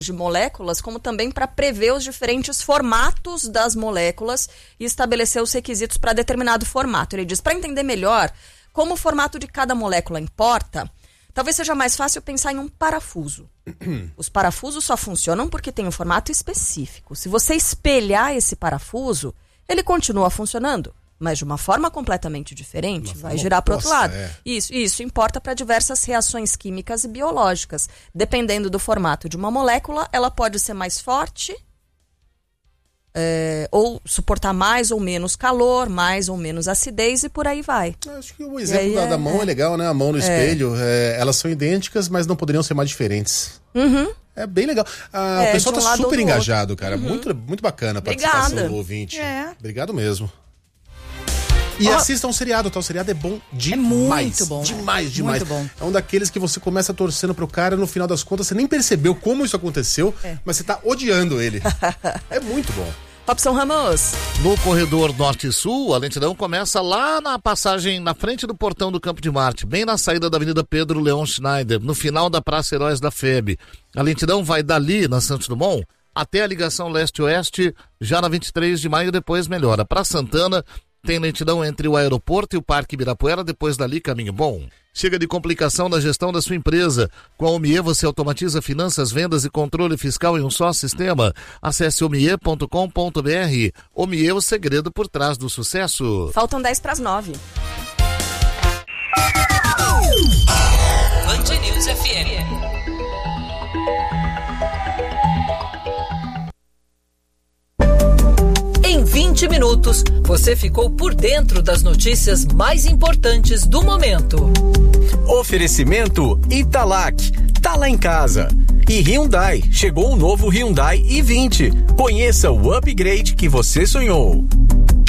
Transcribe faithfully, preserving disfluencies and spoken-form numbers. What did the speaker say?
de moléculas, como também para prever os diferentes formatos das moléculas e estabelecer os requisitos para determinado formato. Ele diz, para entender melhor como o formato de cada molécula importa, talvez seja mais fácil pensar em um parafuso. Os parafusos só funcionam porque tem um formato específico. Se você espelhar esse parafuso, ele continua funcionando, mas de uma forma completamente diferente, uma vai girar para o outro lado. É. Isso, isso importa para diversas reações químicas e biológicas. Dependendo do formato de uma molécula, ela pode ser mais forte, é, ou suportar mais ou menos calor, mais ou menos acidez, e por aí vai. Acho que o exemplo da, é, da mão é, é legal, né? A mão no é. espelho, é, elas são idênticas, mas não poderiam ser mais diferentes. Uhum. É bem legal. Ah, é, o pessoal um tá super engajado, cara. Uhum. Muito, muito bacana a participação Obrigada. do ouvinte. É. Obrigado mesmo. E oh. assistam o seriado, tá? O seriado é bom demais. É muito bom. Demais, demais. Muito bom. É um daqueles que você começa torcendo pro cara, no final das contas você nem percebeu como isso aconteceu, é. mas você tá odiando ele. É muito bom. Robson Ramos. No corredor norte-sul, a lentidão começa lá na passagem, na frente do portão do Campo de Marte, bem na saída da Avenida Pedro Leon Schneider, no final da Praça Heróis da F E B. A lentidão vai dali, na Santos Dumont, até a ligação leste-oeste, já na vinte e três de maio, depois melhora. Para Santana, tem lentidão entre o aeroporto e o Parque Ibirapuera, depois dali caminho bom. Chega de complicação na gestão da sua empresa. Com a Omie você automatiza finanças, vendas e controle fiscal em um só sistema. Acesse omie ponto com ponto br. Omie, o segredo por trás do sucesso. Faltam dez para as nove. Band News F M. Em vinte minutos, você ficou por dentro das notícias mais importantes do momento. Oferecimento Italac, tá lá em casa. E Hyundai, chegou um novo Hyundai i vinte. Conheça o upgrade que você sonhou.